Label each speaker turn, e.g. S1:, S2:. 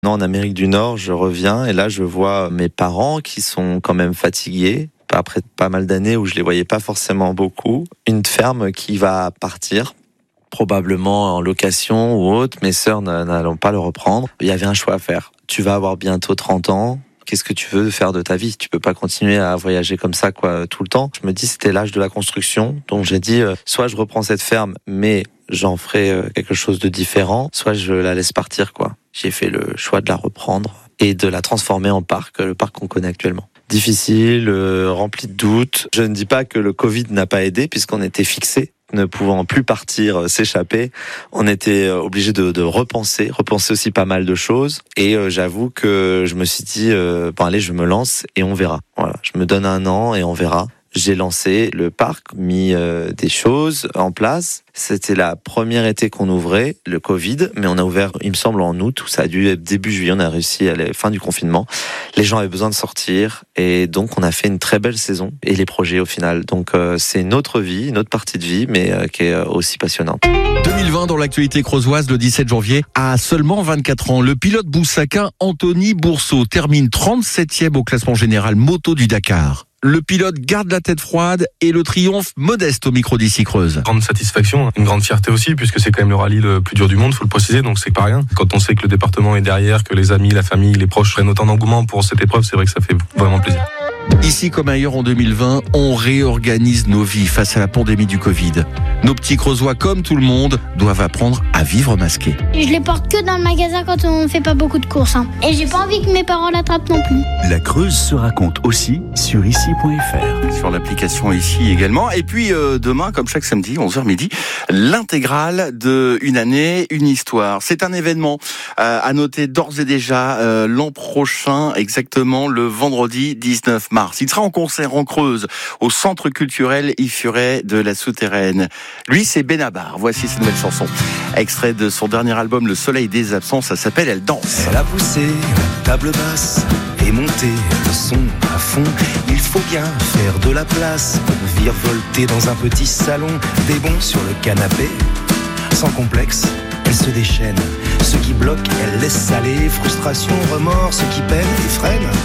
S1: Non, en Amérique du Nord, je reviens et là, je vois mes parents qui sont quand même fatigués. Après pas mal d'années où je les voyais pas forcément beaucoup. Une ferme qui va partir, probablement en location ou autre. Mes sœurs n'allont pas le reprendre. Il y avait un choix à faire. Tu vas avoir bientôt 30 ans. Qu'est-ce que tu veux faire de ta vie ? Tu peux pas continuer à voyager comme ça, tout le temps. Je me dis, c'était l'âge de la construction. Donc j'ai dit, soit je reprends cette ferme, mais j'en ferai quelque chose de différent, soit je la laisse partir, J'ai fait le choix de la reprendre et de la transformer en parc, le parc qu'on connaît actuellement. Difficile, rempli de doutes. Je ne dis pas que le Covid n'a pas aidé, puisqu'on était fixés, ne pouvant plus partir, s'échapper. On était obligé de repenser aussi pas mal de choses. Et j'avoue que je me suis dit, allez, je me lance et on verra. Voilà, je me donne 1 an et on verra. J'ai lancé le parc, mis des choses en place. C'était la première été qu'on ouvrait, le Covid, mais on a ouvert, il me semble, en août, où ça a dû être début juillet, on a réussi à la fin du confinement. Les gens avaient besoin de sortir, et donc on a fait une très belle saison, et les projets au final. Donc c'est une autre vie, une autre partie de vie, mais qui est aussi passionnante.
S2: 2020 dans l'actualité creusoise, le 17 janvier, à seulement 24 ans, le pilote boussaquin Anthony Bourceau termine 37e au classement général moto du Dakar. Le pilote garde la tête froide et le triomphe modeste au micro d'ici Creuse.
S3: Grande satisfaction, une grande fierté aussi, puisque c'est quand même le rallye le plus dur du monde, faut le préciser, donc c'est pas rien. Quand on sait que le département est derrière, que les amis, la famille, les proches prennent autant d'engouement pour cette épreuve, c'est vrai que ça fait vraiment plaisir.
S2: Ici comme ailleurs en 2020, on réorganise nos vies face à la pandémie du Covid. Nos petits Creusois, comme tout le monde, doivent apprendre à vivre masqués.
S4: Je les porte que dans le magasin quand on fait pas beaucoup de courses. Et j'ai pas envie que mes parents l'attrapent non plus.
S5: La Creuse se raconte aussi sur ici.fr.
S6: Sur l'application ici également. Et puis demain, comme chaque samedi, 11h midi, l'intégrale de Une année, une histoire. C'est un événement à noter d'ores et déjà l'an prochain, exactement le vendredi 19 mars. Il sera en concert en Creuse au Centre culturel Yfuret de la Souterraine. Lui, c'est Benabar. Voici cette nouvelle chanson. Extrait de son dernier album, Le Soleil des absents. Ça s'appelle Elle danse.
S7: Elle a poussé la table basse et monté le son à fond. Il faut bien faire de la place pour virevolter dans un petit salon. Des bons sur le canapé, sans complexe, elle se déchaîne. Ce qui bloque, elle laisse aller. Frustration, remords, ce qui peine et freine.